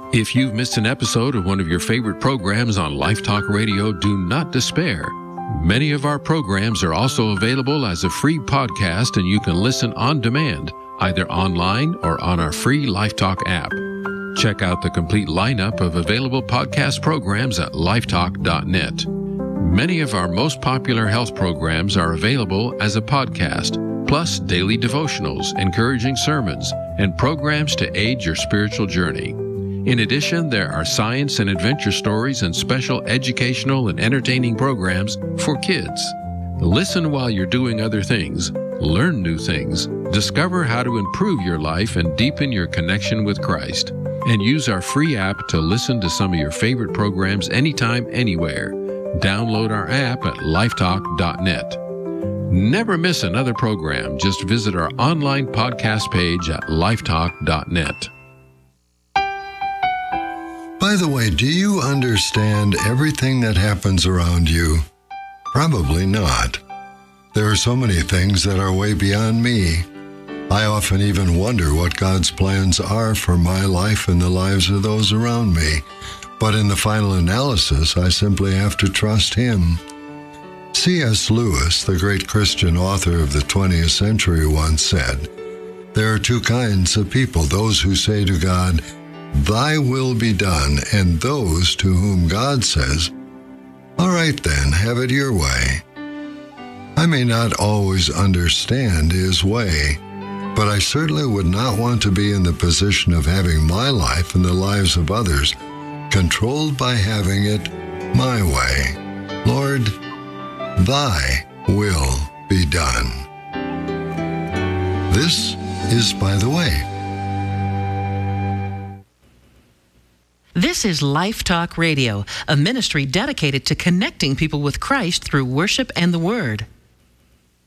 If you've missed an episode of one of your favorite programs on Life Talk Radio, do not despair. Many of our programs are also available as a free podcast, and you can listen on demand, either online or on our free Life Talk app. Check out the complete lineup of available podcast programs at lifetalk.net. Many of our most popular health programs are available as a podcast, plus daily devotionals, encouraging sermons, and programs to aid your spiritual journey. In addition, there are science and adventure stories and special educational and entertaining programs for kids. Listen while you're doing other things, learn new things, discover how to improve your life and deepen your connection with Christ, and use our free app to listen to some of your favorite programs anytime, anywhere. Download our app at lifetalk.net. Never miss another program. Just visit our online podcast page at lifetalk.net. By the way, do you understand everything that happens around you? Probably not. There are so many things that are way beyond me. I often even wonder what God's plans are for my life and the lives of those around me. But in the final analysis, I simply have to trust Him. C.S. Lewis, the great Christian author of the 20th century, once said, "There are two kinds of people, those who say to God, 'Thy will be done,' and those to whom God says, 'All right then, have it your way.' I may not always understand His way, but I certainly would not want to be in the position of having my life and the lives of others controlled by having it my way. Lord, Thy will be done." This is By the Way. This is Life Talk Radio, a ministry dedicated to connecting people with Christ through worship and the Word.